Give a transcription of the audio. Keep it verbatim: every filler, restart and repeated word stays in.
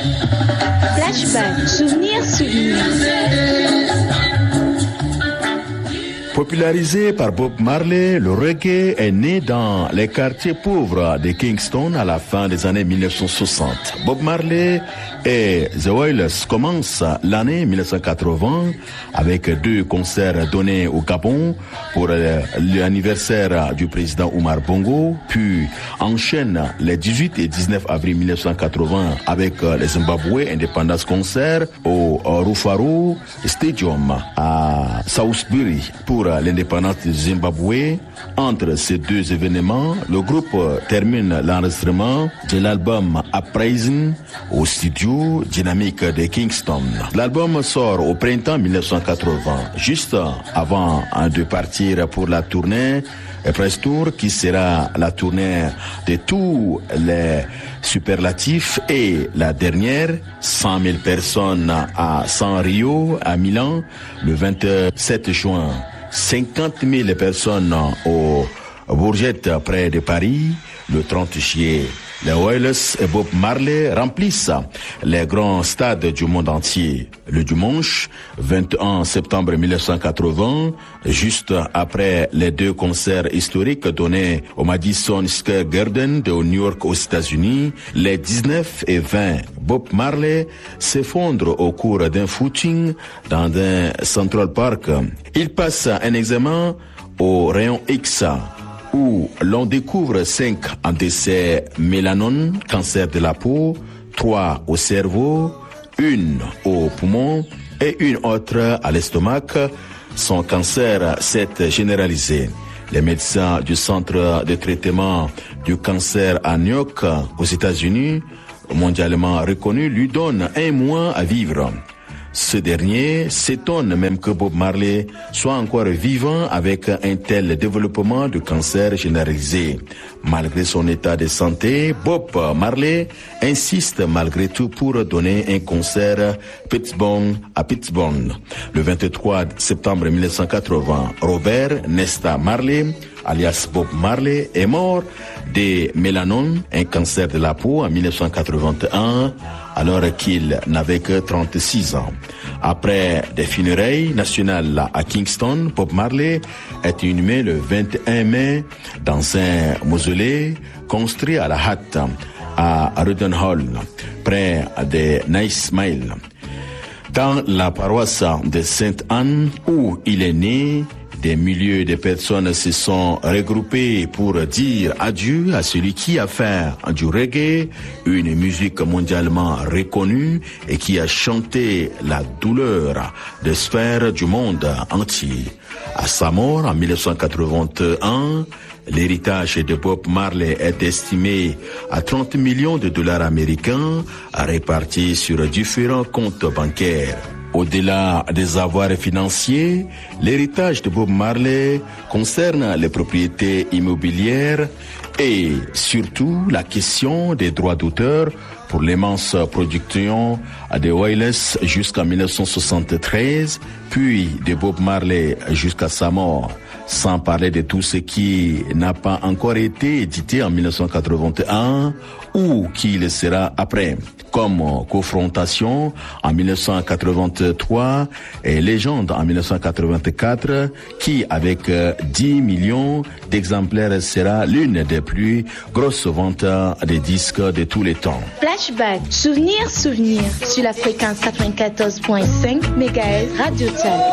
Flashback, souvenir, souvenir. Popularisé par Bob Marley, le reggae est né dans les quartiers pauvres de Kingston à la fin des années mille neuf cent soixante. Bob Marley et The Wailers commencent l'année mille neuf cent quatre-vingts avec deux concerts donnés au Gabon pour l'anniversaire du président Omar Bongo, puis enchaînent les dix-huit et dix-neuf avril mille neuf cent quatre-vingts avec les Zimbabwe Independence Concert au Rufaro Stadium à Salisbury pour l'indépendance du Zimbabwe. Entre ces deux événements, le groupe termine l'enregistrement de l'album Uprising au studio Dynamic de Kingston. L'album sort au printemps mille neuf cent quatre-vingts, juste avant de partir pour la tournée Press Tour, qui sera la tournée de tous les superlatifs et la dernière, cent mille personnes à San Rio, à Milan, le vingt-sept juin. cinquante mille personnes au Bourget près de Paris le trente juillet. Les Wailers et Bob Marley remplissent les grands stades du monde entier. Le dimanche vingt et un septembre mille neuf cent quatre-vingts, juste après les deux concerts historiques donnés au Madison Square Garden de New York aux États-Unis, les dix-neuf et vingt, Bob Marley s'effondre au cours d'un footing dans un Central Park. Il passe un examen au rayon X, où l'on découvre cinq en décès mélanome, cancer de la peau, trois au cerveau, une au poumon et une autre à l'estomac. Son cancer s'est généralisé. Les médecins du centre de traitement du cancer à New York, aux États-Unis, mondialement reconnu, lui donnent un mois à vivre. Ce dernier s'étonne même que Bob Marley soit encore vivant avec un tel développement de cancer généralisé. Malgré son état de santé, Bob Marley insiste malgré tout pour donner un concert Pittsburgh à Pittsburgh. Le vingt-trois septembre mille neuf cent quatre-vingts, Robert Nesta Marley, alias Bob Marley, est mort de mélanome, un cancer de la peau, en mille neuf cent quatre-vingt-un, alors qu'il n'avait que trente-six ans. Après des funérailles nationales à Kingston, Bob Marley est inhumé le vingt et un mai dans un mausolée construit à la hâte à Rudenhall, près de Nice Mile. Dans la paroisse de Sainte-Anne où il est né, des milliers de personnes se sont regroupées pour dire adieu à celui qui a fait du reggae une musique mondialement reconnue et qui a chanté la douleur des sphères du monde entier. À sa mort en mille neuf cent quatre-vingt-un, l'héritage de Bob Marley est estimé à trente millions de dollars américains répartis sur différents comptes bancaires. Au-delà des avoirs financiers, l'héritage de Bob Marley concerne les propriétés immobilières et surtout la question des droits d'auteur pour l'immense production des Wailers jusqu'en mille neuf cent soixante-treize, puis de Bob Marley jusqu'à sa mort, sans parler de tout ce qui n'a pas encore été édité en mille neuf cent quatre-vingt-un ou qui le sera après, comme Confrontation en mille neuf cent quatre-vingt-trois et Légende en mille neuf cent quatre-vingt-quatre, qui avec dix millions d'exemplaires sera l'une des plus grosses ventes des disques de tous les temps. Flashback, souvenir, souvenir, sur la fréquence quatre-vingt-quatorze virgule cinq mégahertz Radio Tchad.